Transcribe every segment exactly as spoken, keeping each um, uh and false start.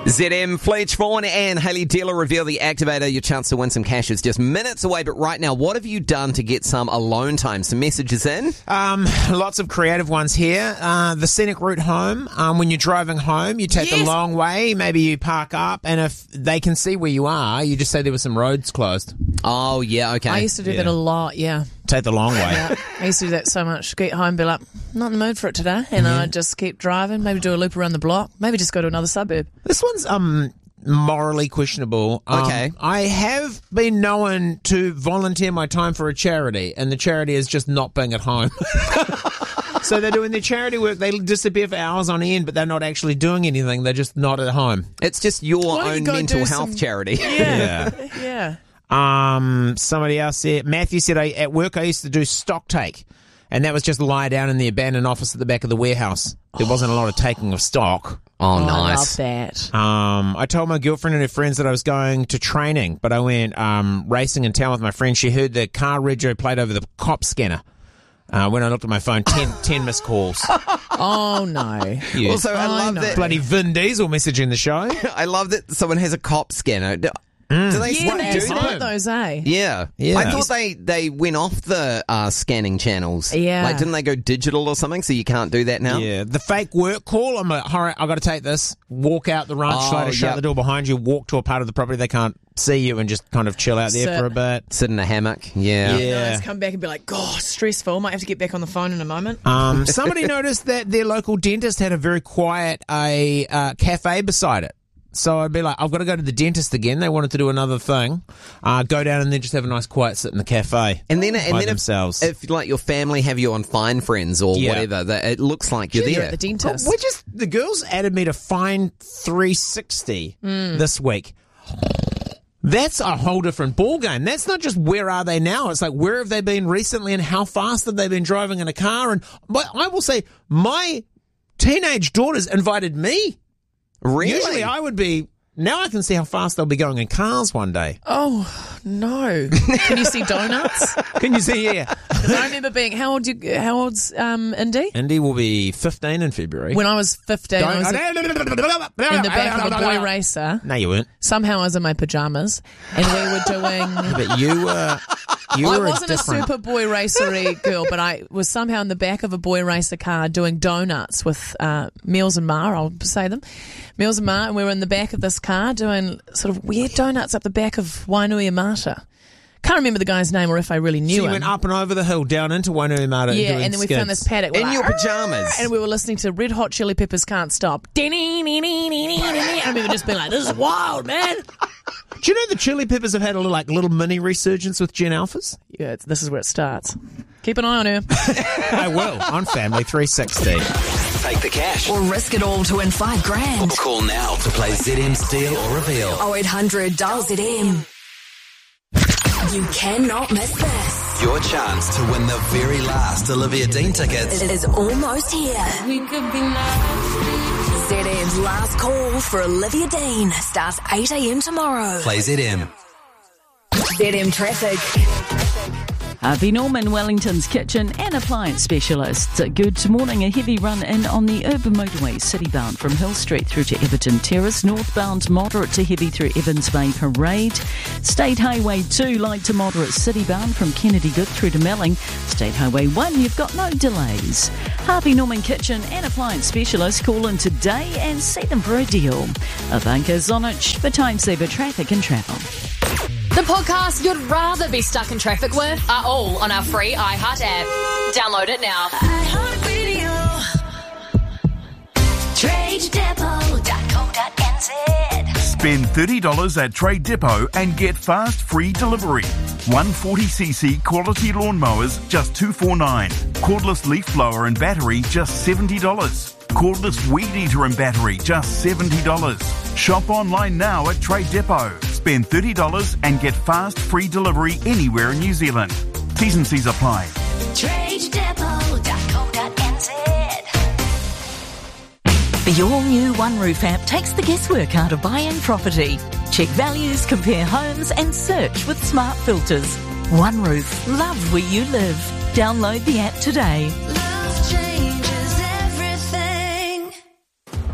Z M, Fletch Vaughan and Hayley Dealer reveal the activator. Your chance to win some cash is just minutes away. But right now, what have you done to get some alone time? Some messages in? Um, lots of creative ones here. Uh, the scenic route home. Um, when you're driving home, you take Yes. the long way. Maybe you park up, and if they can see where you are, you just say there were some roads closed. Oh, yeah, okay. I used to do Yeah. that a lot, yeah. Take the long way. Yeah. I used to do that so much. Get home, be like, not in the mood for it today. And I'd just keep driving, maybe do a loop around the block, maybe just go to another suburb. This one's um morally questionable. Um, Okay. I have been known to volunteer my time for a charity, and the charity is just not being at home. So they're doing their charity work. They disappear for hours on end, but they're not actually doing anything. They're just not at home. It's just your Why don't you own go mental do health some- charity. Yeah. Yeah. Um, somebody else there. Matthew said, I, at work I used to do stock take, and that was just lie down in the abandoned office at the back of the warehouse. There wasn't a lot of taking of stock. Oh, I love nice. that. Um, I told my girlfriend and her friends that I was going to training, but I went um, racing in town with my friend. She heard the car rego played over the cop scanner. Uh, when I looked at my phone, ten, ten missed calls. Oh, no. Yeah. Also, I I love know. that. Bloody Vin Diesel messaging the show. I love that someone has a cop scanner. Do, do they Yeah, still they do still that? got those, eh? Yeah. Yeah. I thought they, they went off the uh, scanning channels. Yeah. Like, didn't they go digital or something, so you can't do that now? Yeah, the fake work call. I'm like, all right, I've got to take this. Walk out the ranch, Oh, later, shut yep. the door behind you, walk to a part of the property they can't see you, and just kind of chill out there Sit. for a bit. Sit in a hammock. Yeah. Yeah. Nice, come back and be like, gosh, stressful. Might have to get back on the phone in a moment. Um, somebody noticed that their local dentist had a very quiet a uh, cafe beside it. So I'd be like, I've got to go to the dentist again. They wanted to do another thing. Uh, go down and then just have a nice quiet sit in the cafe. And then, by and then themselves. If, if like your family have you on Find Friends or Yeah. whatever, that it looks like you're You're there. at the dentist. We're just, the girls added me to Find three sixty this week. That's a whole different ball game. That's not just where are they now. It's like where have they been recently and how fast have they been driving in a car. And but I will say my teenage daughters invited me. Really? Usually I would be. Now I can see how fast they'll be going in cars one day. Oh, no. Can you see donuts? Can you see? Yeah. 'Cause I remember being, how old you, how old's um, Indy? Indy will be fifteen in February. When I was fifteen, I was in in the back of a boy racer. No, you weren't. Somehow I was in my pajamas, and we were doing... But you were. You I were wasn't a different. super boy racery girl, but I was somehow in the back of a boy racer car doing donuts with uh, Meals and Ma, I'll say them. Meals and Ma, and we were in the back of this car doing sort of weird donuts up the back of Wainuiomata. Can't remember the guy's name or if I really knew So you him. went up and over the hill, down into Wainuiomata. yeah, doing and then we skids. found this paddock. We're In like, your "Arr!" pajamas. And we were listening to Red Hot Chili Peppers Can't Stop. And we were just being like, this is wild, man. Do you know the Chili Peppers have had a little, like little mini resurgence with Gen Alphas? Yeah, it's, this is where it starts. Keep an eye on her. I will on Family three sixty. Take the cash. Or risk it all to win five grand. Call now to play Z M Steal or Reveal. oh eight hundred dial Z M. You cannot miss this. Your chance to win the very last Olivia Dean tickets. It is almost here. We could be nice. Z M's last call for Olivia Dean starts eight a.m. tomorrow. Play Z M. Z M traffic. Harvey Norman, Wellington's kitchen and appliance specialists. Good morning. A heavy run in on the urban motorway, citybound from Hill Street through to Everton Terrace. Northbound, moderate to heavy through Evans Bay Parade. State Highway two, light to moderate citybound from Kennedy Good through to Melling. State Highway one, you've got no delays. Harvey Norman kitchen and appliance specialists. Call in today and see them for a deal. Ivanka Zonich for Time Saver Traffic and Travel. The podcasts you'd rather be stuck in traffic with are all on our free iHeart app. Download it now. Trade Depot dot co dot n z. Spend thirty dollars at Trade Depot and get fast free delivery. one forty c c quality lawnmowers, just two forty-nine. Cordless leaf blower and battery, just seventy dollars. Cordless weed eater and battery, just seventy dollars. Shop online now at Trade Depot. Spend thirty dollars and get fast free delivery anywhere in New Zealand. T's and C's apply. Trade Depot dot co dot n z. The all-new One Roof app takes the guesswork out of buying property. Check values, compare homes and search with smart filters. One Roof, love where you live. Download the app today. Love changes everything.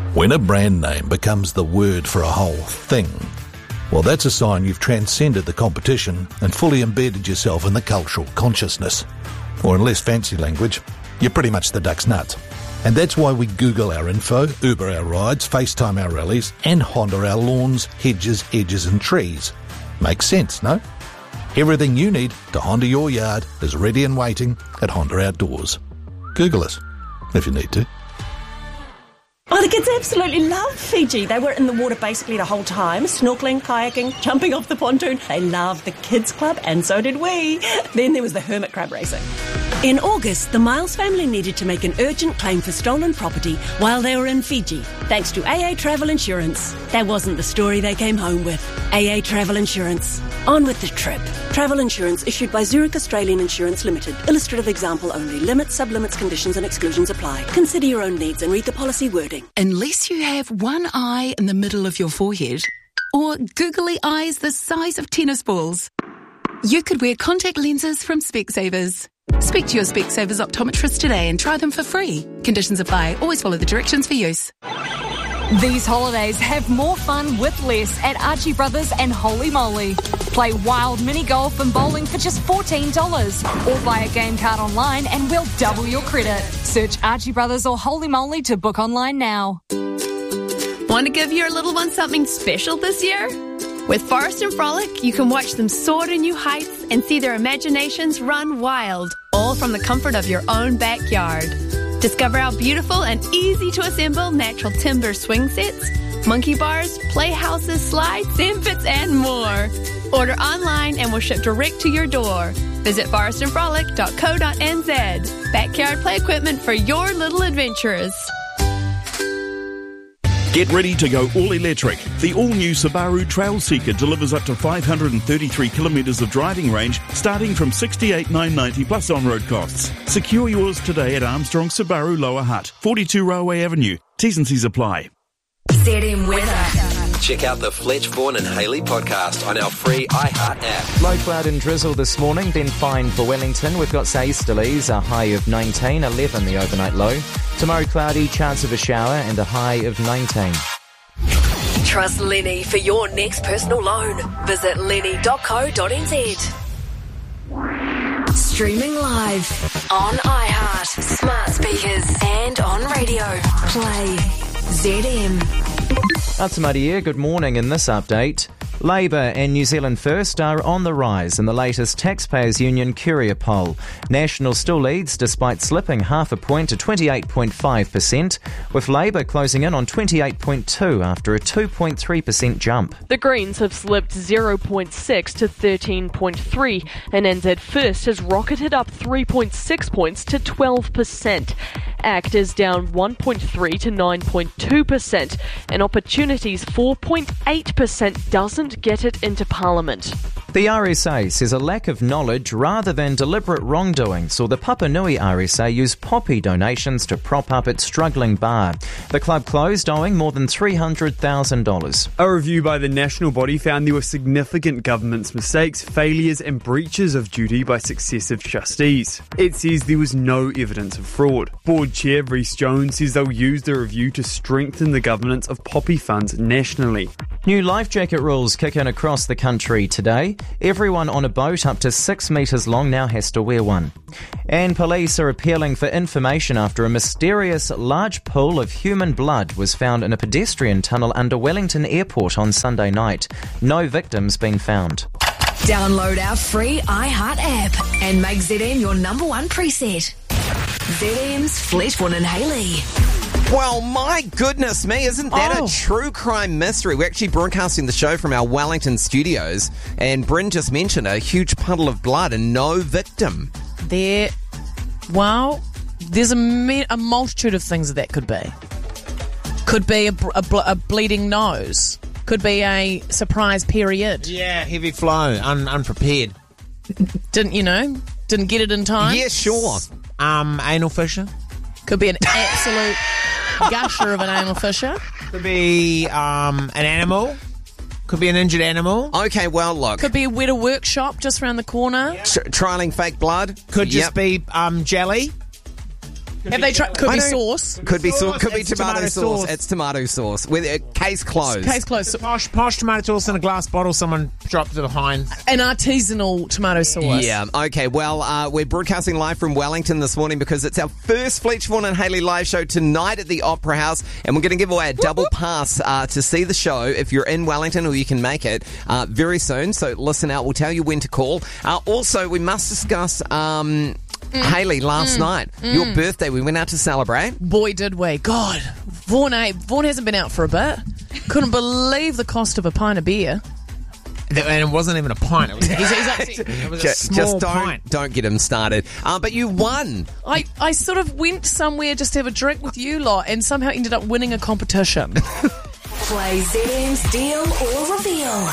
When a brand name becomes the word for a whole thing, well, that's a sign you've transcended the competition and fully embedded yourself in the cultural consciousness. Or in less fancy language, you're pretty much the duck's nuts. And that's why we Google our info, Uber our rides, FaceTime our rallies, and Honda our lawns, hedges, edges and trees. Makes sense, no? Everything you need to Honda your yard is ready and waiting at Honda Outdoors. Google us, if you need to. Oh, the kids absolutely love Fiji. They were in the water basically the whole time, snorkeling, kayaking, jumping off the pontoon. They loved the kids club, and so did we. Then there was the hermit crab racing. In August, the Miles family needed to make an urgent claim for stolen property while they were in Fiji, thanks to A A Travel Insurance. That wasn't the story they came home with. A A Travel Insurance. On with the trip. Travel insurance issued by Zurich Australian Insurance Limited. Illustrative example only. Limits, sublimits, conditions and exclusions apply. Consider your own needs and read the policy wording. Unless you have one eye in the middle of your forehead, or googly eyes the size of tennis balls, you could wear contact lenses from Specsavers. Speak to your Specsavers optometrist today and try them for free. Conditions apply. Always follow the directions for use. These holidays, have more fun with less at Archie Brothers and Holy Moly. Play wild mini golf and bowling for just fourteen dollars. Or buy a game card online and we'll double your credit. Search Archie Brothers or Holy Moly to book online now. Want to give your little one something special this year? With Forest and Frolic, you can watch them soar to new heights and see their imaginations run wild, all from the comfort of your own backyard. Discover our beautiful and easy to assemble natural timber swing sets, monkey bars, playhouses, slides, sand pits, and more. Order online and we'll ship direct to your door. Visit forest and frolic dot co dot n z. Backyard play equipment for your little adventures. Get ready to go all-electric. The all-new Subaru Trailseeker delivers up to five hundred thirty-three kilometres of driving range, starting from sixty-eight thousand nine hundred ninety plus on-road costs. Secure yours today at Armstrong Subaru Lower Hutt, forty-two Railway Avenue. T's and C's apply. Z M Weather. Check out the Fletch, Vaughan and Hayley podcast on our free iHeart app. Low cloud and drizzle this morning, then fine for Wellington. We've got say easterlies, a high of nineteen, eleven the overnight low. Tomorrow cloudy, chance of a shower and a high of nineteen. Trust Lenny for your next personal loan. Visit lenny dot co dot n z. Streaming live on iHeart, smart speakers and on radio. Play Z M. Atamati here, good morning. In this update, Labour and New Zealand First are on the rise in the latest Taxpayers Union Curia poll. National still leads despite slipping half a point to twenty-eight point five percent, with Labour closing in on twenty-eight point two after a two point three percent jump. The Greens have slipped zero point six to thirteen point three, and N Z First has rocketed up three point six points to twelve percent. ACT is down one point three to nine point two percent, and Opportunities four point eight percent doesn't get it into Parliament. The R S A says a lack of knowledge rather than deliberate wrongdoing saw the Papanui R S A use poppy donations to prop up its struggling bar. The club closed owing more than three hundred thousand dollars. A review by the national body found there were significant government's mistakes, failures and breaches of duty by successive trustees. It says there was no evidence of fraud. Board Chair Rhys Jones says they'll use the review to strengthen the governance of poppy funds nationally. New life jacket rules kick in across the country today. Everyone on a boat up to six metres long now has to wear one. And police are appealing for information after a mysterious large pool of human blood was found in a pedestrian tunnel under Wellington Airport on Sunday night. No victims been found. Download our free iHeart app and make Z M your number one preset. Z M's Fletch, Vaughan and Hayley. Well, my goodness me, isn't that Oh. a true crime mystery? We're actually broadcasting the show from our Wellington studios, and Bryn just mentioned a huge puddle of blood and no victim. There, well, there's a, me- a multitude of things that, that could be. Could be a, br- a, bl- a bleeding nose. Could be a surprise period. Yeah, heavy flow, un- unprepared. Didn't, you know, didn't get it in time. Yeah, sure. Um, anal fissure. Could be an absolute gusher of an anal fissure. Could be um, an animal. Could be an injured animal. Okay, well, look. Could be a Weta workshop just around the corner. Tr- trialing fake blood. Could just Yep. be um, jelly. Have they tried? Could I be don't- sauce. Could be sauce. Sauce, Could be it's tomato, tomato sauce. sauce. It's tomato sauce. With uh, case closed. Case closed. Posh, posh tomato sauce in a glass bottle. Someone dropped it behind. An artisanal tomato sauce. Yeah, okay. Well, uh, we're broadcasting live from Wellington this morning because it's our first Fletch Vaughan and Hayley live show tonight at the Opera House, and we're going to give away a double pass uh, to see the show if you're in Wellington or you can make it uh, very soon. So listen out. We'll tell you when to call. Uh, also, we must discuss... Um, Mm. Hayley, last Mm. night, Mm. your birthday, we went out to celebrate. Boy, did we. God, Vaughan, eh? Vaughan hasn't been out for a bit. Couldn't believe the cost of a pint of beer. And it wasn't even a pint. It was, He's- he's actually- it was a Just, small just don't, pint. don't get him started. Uh, but you won. I, I sort of went somewhere just to have a drink with you lot and somehow ended up winning a competition. Play Z M's Deal or Reveal.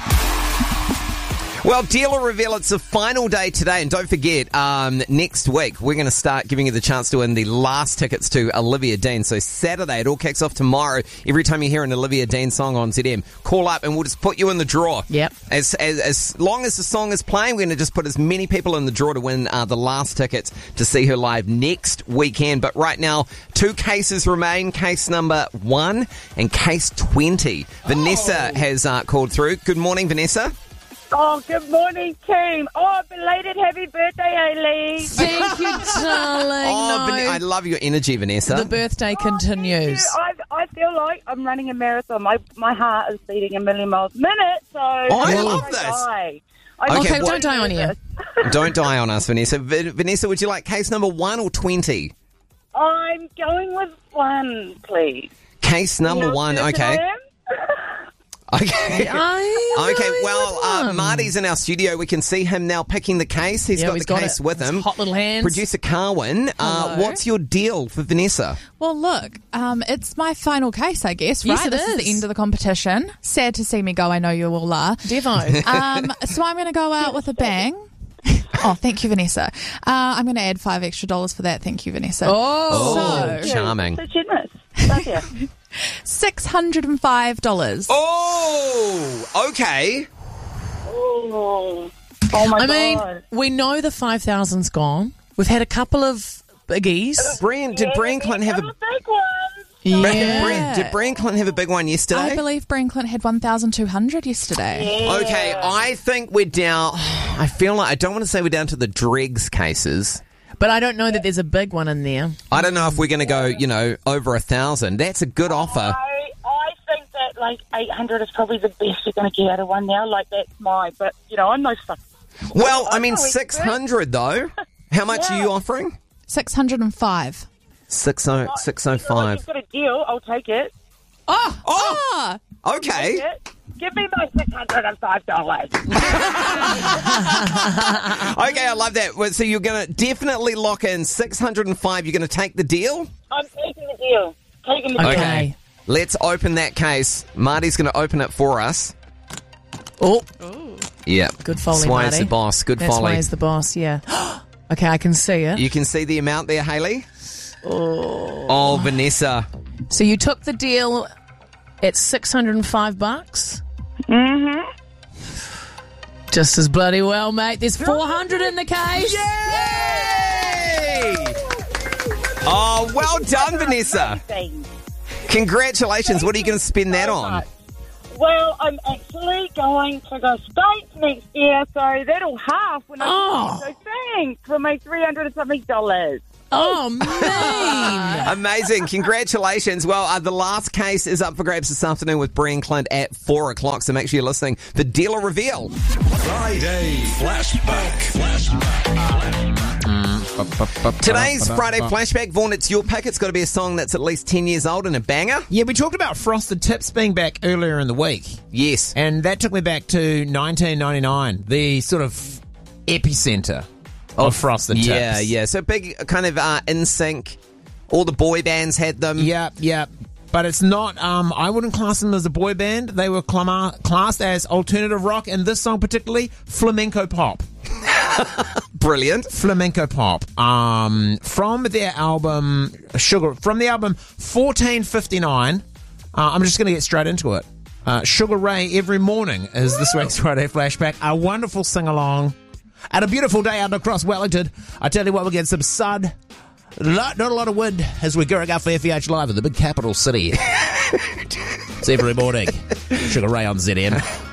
Well, deal or reveal, it's the final day today. And don't forget, um, next week, we're going to start giving you the chance to win the last tickets to Olivia Dean. So Saturday, it all kicks off tomorrow. Every time you hear an Olivia Dean song on Z M, call up and we'll just put you in the draw. Yep. As, as, as long as the song is playing, we're going to just put as many people in the draw to win uh, the last tickets to see her live next weekend. But right now, two cases remain. Case number one and case twenty. Vanessa has uh, called through. Good morning, Vanessa. Oh, good morning, team. Oh, belated happy birthday, Hayley. Thank you, darling. Oh, No. Van- I love your energy, Vanessa. The birthday continues. I, I feel like I'm running a marathon. My my heart is beating a million miles a minute, so oh, I I love don't this. Die. Okay, Okay, well- don't die on you. Don't die on us, Vanessa. V- Vanessa, would you like case number one or twenty? I'm going with one, please. Case number You know one, how certain okay. I am? Okay. I Okay, really well, would uh, one. Marty's in our studio. We can see him now picking the case. He's Yeah, got he's the got case it. with him. His hot little hands. Producer Carwin, uh, Hello. what's your deal for Vanessa? Well, look, um, it's my final case, I guess, Yes, right? it this is. is. the end of the competition. Sad to see me go, I know you all are. Devo. Um, so I'm going to go out with a bang. Oh, thank you, Vanessa. Uh, I'm going to add five extra dollars for that. Thank you, Vanessa. Oh, so, charming. So generous. Love you. six hundred five dollars. Oh, okay. Oh, oh my I mean, God. we know the five thousand's gone. We've had a couple of biggies. Brian, did Brian Clinton have a... Big one. Yeah. Brian, did Brian Clinton have a big one yesterday? I believe Brian Clinton had one thousand two hundred yesterday. Okay, I think we're down... I feel like... I don't want to say we're down to the dregs cases. But I don't know that there's a big one in there. I don't know if we're going to go, you know, over a thousand. That's a good offer. I, I think that like eight hundred is probably the best you're going to get out of one now. Like that's mine, but you know I'm no fuck. Well, I I'm mean, no expert. six hundred though. How much are you offering? six hundred five. Six oh six oh Like, five. you've got a deal. I'll take it. Oh, oh, oh. Okay. Take it. Give me my six hundred and five dollars. Okay, I love that. Well, so you're going to definitely lock in six hundred and five. You're going to take the deal. I'm taking the deal. Taking the deal. Okay. Let's open that case. Marty's going to open it for us. Oh, Yeah. good foley, That's why Marty. it's the boss. Good That's foley. why he's the boss, yeah. Okay, I can see it. You can see the amount there, Hayley. Oh. Oh, Vanessa. So you took the deal at six hundred and five bucks? Mm-hmm. Just as bloody well, mate. There's four hundred in the case. Yay! Oh, well done, Vanessa. Congratulations. What are you going to spend that on? Well, I'm actually going to the States next year, so that'll half when I Oh. so thanks for my three hundred and something dollars. Oh, man. Amazing. Congratulations. Well, uh, the last case is up for grabs this afternoon with Brian Clint at four o'clock, so make sure you're listening for Deal or Reveal. Friday Flashback. Flashback. Today's Friday Flashback. Vaughan, it's your pick. It's got to be a song that's at least ten years old and a banger. Yeah, we talked about Frosted Tips being back earlier in the week. Yes. And that took me back to nineteen ninety-nine, the sort of epicenter of Frosted Tips. Yeah, yeah. So big kind of uh, in sync. All the boy bands had them. Yeah, yeah. But it's not, um, I wouldn't class them as a boy band. They were clam- classed as alternative rock, and this song particularly, flamenco pop. Brilliant. Flamenco pop. Um, from their album, Sugar, from the album fourteen fifty-nine, uh, I'm just going to get straight into it. Uh, Sugar Ray Every Morning is this week's Friday Flashback. A wonderful sing-along. And a beautiful day out across Wellington. I tell you what, we'll get some sun. Not, not a lot of wind as we're going up for F E H Live in the big capital city. It's every morning. Sugar Ray on Z M.